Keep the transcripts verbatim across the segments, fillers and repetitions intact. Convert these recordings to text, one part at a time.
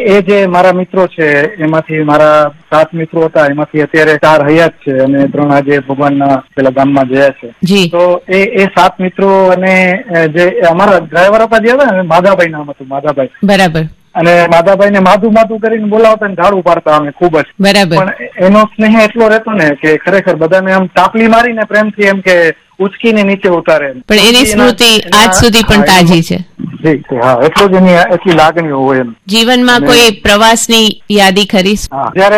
એ જે મારા મિત્રો છે એમાંથી મારા સાત મિત્રો હતા, એમાંથી અત્યારે ચાર હયાત છે અને ત્રણ આજે ભગવાનના પેલા ગામમાં ગયા છે. તો એ એ સાત મિત્રો અને જે અમારા ડ્રાઈવર હતા જે હતા ને, માધાભાઈ નામ હતું, માધાભાઈ. બરાબર. અને માધાભાઈ ને માધુ માધુ કરીને બોલાવતા ને ઝાડુ પાડતા અમે ખૂબ જ. બરાબર. પણ એનો સ્નેહ એટલો રહેતો ને કે ખરેખર બધાને આમ ટાપલી મારીને પ્રેમથી એમ કે ઉચકીને નીચે ઉતારે. પણ એની સ્મૃતિ આજ સુધી પણ તાજી છે. હા, એટલું જ એની એટલી લાગણીઓ હોય એમ. જીવનમાં કોઈ પ્રવાસની યાદી ખરી? જયારે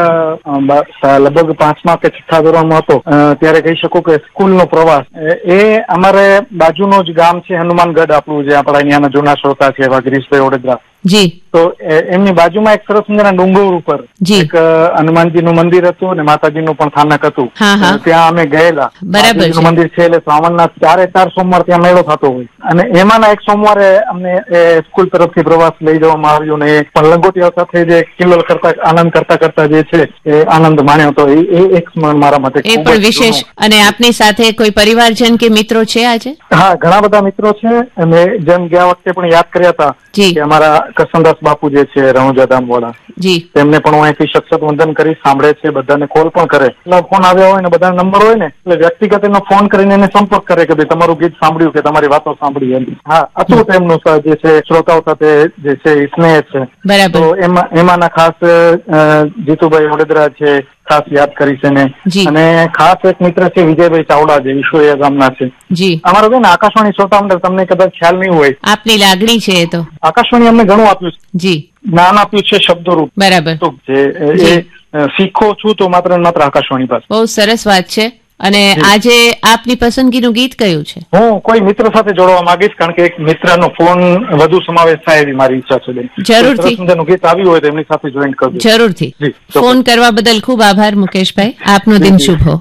લગભગ પાંચમા કે છઠ્ઠા ધોરણમાં હતો ત્યારે કહી શકું કે સ્કૂલનો પ્રવાસ એ અમારે બાજુનું જ ગામ છે હનુમાનગઢ, આપણું જે આપણા અહીંયાના જૂના શ્રોતા છે એવા ગિરીશભાઈ ઓડેદરા. જી. તો એમની બાજુમાં એક સરસ મજાના ડુંગર ઉપર એક હનુમાનજીનું મંદિર હતું અને માતાજીનું પણ સ્થાનક હતું. ત્યાં અમે ગયેલા. બરાબર. મંદિર છે એટલે શ્રાવણના ચારે ચાર સોમવાર ત્યાં મેળો થતો હોય અને એમાંના એક સોમવારે અમને સ્કૂલ તરફથી પ્રવાસ લઈ જવામાં આવ્યો ને પણ લંગોટીઓ સાથે જે કિલ્લોલ કરતા આનંદ કરતા કરતા જે છે એ આનંદ માણ્યો હતો. એ એક મારા માટે એ પણ વિશેષ. અને આપની સાથે કોઈ પરિવારજન કે મિત્રો છે આજે? હા, ઘણા બધા મિત્રો છે. અને જેમ ગયા વખતે પણ યાદ કર્યા હતા કે અમારા કરસનદાસ બાપુ જે છે રણુજા ધામ વાળા, તેમને પણ હું અહીંથી સખત વંદન કરી, સાંભળે છે, બધાને કોલ પણ કરે. એટલે ફોન આવ્યા હોય ને બધા નંબર હોય ને એટલે વ્યક્તિગત એનો ફોન કરીને એને સંપર્ક કરે કે ભાઈ તમારું ગીત સાંભળ્યું કે તમારી વાતો સાંભળી એમ. હા, અચૂક એમનું જે છે શ્રોતાઓ સાથે જે છે એ સ્નેહ છે. બરાબર. તો એમાં એમાંના ખાસ જીતુભાઈ ઓડેદરા છે, ખાસ યાદ કરી છે ને. અને ખાસ એક મિત્ર છે વિજયભાઈ ચાવડા, જે વિશ્વયા ગામના છે. જી. અમારો છે ને આકાશવાણી શ્રોતા મંડળ, તમને કદાચ ખ્યાલ નહીં હોય. આપની લાગણી છે એ તો. આકાશવાણી અમને ઘણું આપ્યું છે. જી. જ્ઞાન આપ્યું છે શબ્દરૂપ. બરાબર. જે શીખો છું તો માત્ર માત્ર આકાશવાણી પાસે. બહુ સરસ વાત છે. અને આજે આપની પસંદગીનું ગીત કયું છે? હું કોઈ મિત્ર સાથે જોડવા માંગીશ, કારણ કે એક મિત્રનો ફોન વધુ સમાવેશ થાય એવી મારી ઈચ્છા છે. જરૂરથી ગીત આવ્યું હોય તો એમની સાથે જોઈન્ટ કરજો. જરૂરથી. ફોન કરવા બદલ ખૂબ આભાર મુકેશભાઈ. આપનો દિન શુભ હો.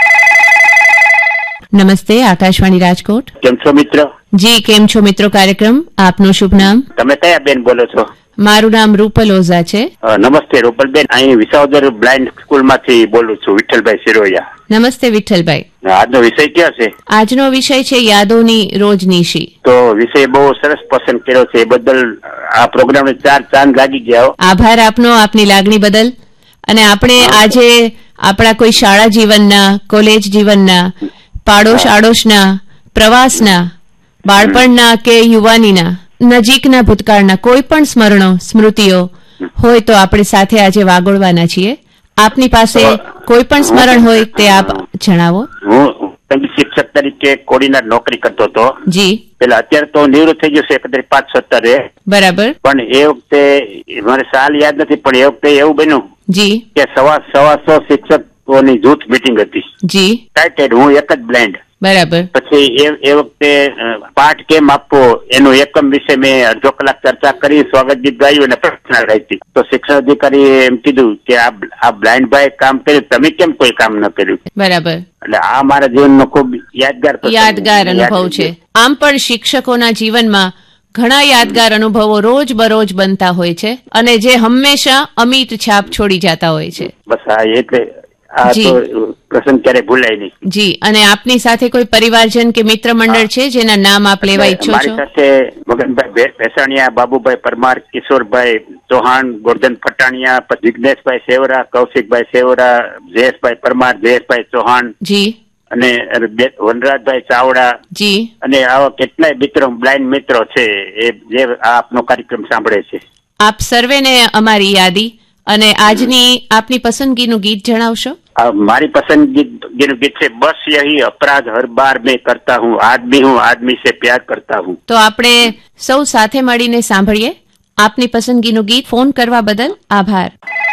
નમસ્તે, આકાશવાણી રાજકોટ. કેમ છો મિત્ર? જી, કેમ છો મિત્રો કાર્યક્રમ. આપનું શુભ નામ? તમે કયા બેન બોલો છો? મારું નામ રૂપલ ઓઝા છે. નમસ્તે રૂપલબેન, અહીં વિસાવદર બ્લાઇન્ડ સ્કૂલ માંથી બોલું છું, વિઠ્ઠલભાઈ સિરોયા. નમસ્તે વિઠ્ઠલભાઈ. આજનો વિષય ક્યાં છે? આજનો વિષય છે યાદોની રોજનીશી. તો વિષય બહુ સરસ પસંદ કર્યો છે, એ બદલ આ પ્રોગ્રામને ચાર ચાંદ લાગી ગયા. આભાર આપનો, આપની લાગણી બદલ. અને આપણે આજે આપણા કોઈ શાળા જીવનના, કોલેજ જીવનના, પાડોશ આડોશના, પ્રવાસના, બાળપણના કે યુવાનીના, નજીકના ભૂતકાળના કોઈ પણ સ્મરણો, સ્મૃતિઓ હોય તો આપણે સાથે આજે વાગોળવાના છીએ. આપની પાસે કોઈ પણ સ્મરણ હોય તે આપ જણાવો. હું શિક્ષક તરીકે કોડીનાર નોકરી કરતો હતો. જી. પેલા અત્યારે તો નિવૃત્ત થઈ ગયો છે, એકત્રીસ પાંચ સત્તરે. બરાબર. પણ એ વખતે મને સાલ યાદ નથી, પણ એ વખતે એવું બન્યું જી કે સવા સવાસો શિક્ષકોની જૂથ મિટિંગ હતી. જી. ટાઈટેડ, હું એક જ બ્લાઇન્ડ. બરાબર. પછી એ વખતે પાઠ કેમ આપવો એનું એકમ વિશે મેં અડધો કલાક ચર્ચા કરી, સ્વાગત ગીત ગાયું અને પ્રશ્ન રાખી. તો શિક્ષણ અધિકારી એમ કીધું કે આ બ્લાઇન્ડ ભાઈ કામ કર્યું, તમે કેમ કોઈ કામ ન કર્યું. બરાબર. એટલે આ મારા જીવનનો ખૂબ યાદગાર યાદગાર અનુભવ છે. આમ પણ શિક્ષકોના જીવનમાં ઘણા યાદગાર અનુભવો રોજ બરોજ બનતા હોય છે અને જે હંમેશા અમિત છાપ છોડી જતા હોય છે. બસ આ એટલે આ તો પ્રસંગ ક્યારે ભૂલાય નહીં. જી. અને આપની સાથે કોઈ પરિવારજન કે મિત્ર મંડળ છે જેના નામ આપ લેવા ઈચ્છો છો? મારી સાથે મગનભાઈ ભેસાણીયા, બાબુભાઈ પરમાર, કિશોરભાઈ ચૌહાણ, ગોરધન ફટાણિયા, જિગ્નેશભાઈ સેવરા, કૌશિકભાઈ સેવરા, જયેશભાઈ પરમાર, જયેશભાઈ ચૌહાણ. જી. અને વનરાજભાઈ ચાવડા. જી. અને આવા કેટલાય મિત્રો, બ્લાઇન્ડ મિત્રો છે એ જે આપનો કાર્યક્રમ સાંભળે છે. આપ સર્વેને અમારી યાદી અને આજની આપની પસંદગીનું ગીત જણાવશો? મારી પસંદગીનું ગીત છે બસ યહી અપરાધ હર બાર મેં કરતા હું, આદમી હું આદમી સે પ્યાર કરતા હું. તો આપણે સૌ સાથે મળીને સાંભળીએ આપની પસંદગીનું ગીત. ફોન કરવા બદલ આભાર.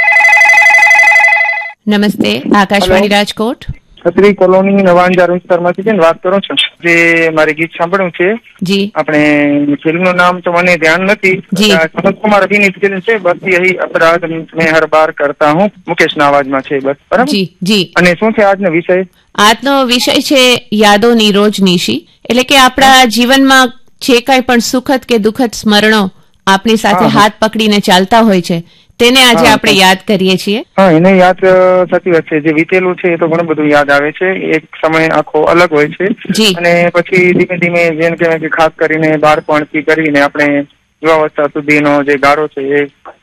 નમસ્તે, આકાશવાણી રાજકોટ. ખત્રી કોલોની નવાંજાર વિસ્તારમાંથી વાત કરો છો. જે મારે ગીત સાંભળ્યું છે. જી. આપણે ફિલ્મનું નામ તો મને ધ્યાન નથી. સનત કુમાર અભિનીત ફિલ્મ છે બસ યહી અપરાધ મેં હર બાર કરતા હું, મુકેશના અવાજમાં છે. બસ બરાબર. જી જી. અને શું છે આજનો વિષય? આજનો વિષય છે યાદોની રોજનીશી. એટલે કે આપણા જીવનમાં જે કાંઈ પણ સુખદ કે દુઃખદ સ્મરણો આપણી સાથે હાથ પકડીને ચાલતા હોય છે તેને આજે આપણે યાદ કરીએ છીએ. હા, એને યાદ, સાચી વાત છે. જે વીતેલું છે એ તો ઘણું બધું યાદ આવે છે. એક સમય આખો અલગ હોય છે અને પછી ધીમે ધીમે જેમ કહેવાય કે ખાસ કરીને બાળપણથી કરીને આપણે યુવાવસ્થા સુધીનો જે ગાળો છે એ